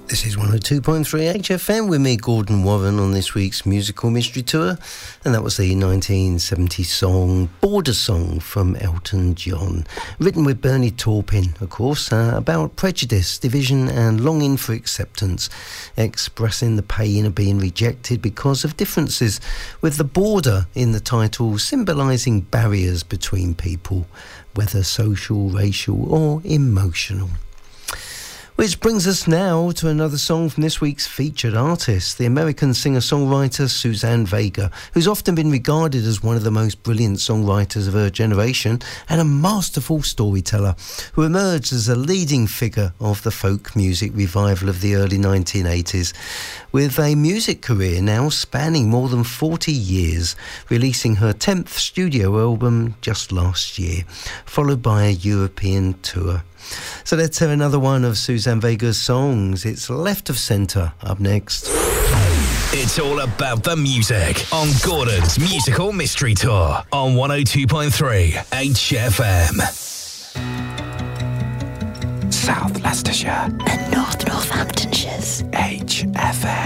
This is 102.3 HFM with me, Gordon Warren, on this week's Musical Mystery Tour. And that was the 1970 song, Border Song from Elton John. Written with Bernie Taupin, of course, about prejudice, division and longing for acceptance. Expressing the pain of being rejected because of differences, with the border in the title symbolising barriers between people, whether social, racial or emotional. Which brings us now to another song from this week's featured artist, the American singer-songwriter Suzanne Vega, who's often been regarded as one of the most brilliant songwriters of her generation and a masterful storyteller who emerged as a leading figure of the folk music revival of the early 1980s, with a music career now spanning more than 40 years, releasing her 10th studio album just last year, followed by a European tour. So let's hear another one of Suzanne Vega's songs. It's Left of Centre up next. It's all about the music on Gordon's Musical Mystery Tour on 102.3 HFM. South Leicestershire and North Northamptonshire's HFM.